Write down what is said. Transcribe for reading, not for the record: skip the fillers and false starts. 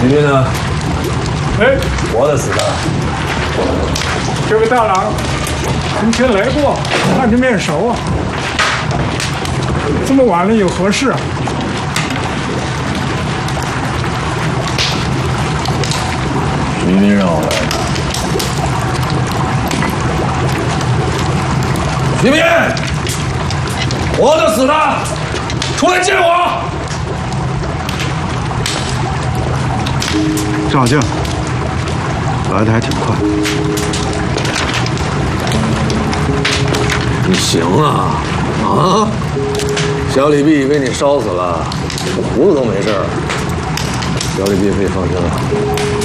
徐斌呢？ 哎， 活的死的？ 这位大郎，从前来过，看着面熟啊。这么晚了有何事啊？ 徐斌让我来的。徐斌，活的死的，出来见我！ 郑小静，来的还挺快。 你行啊，啊！小李碧被你烧死了，这胡子都没事儿。小李碧可以放心了。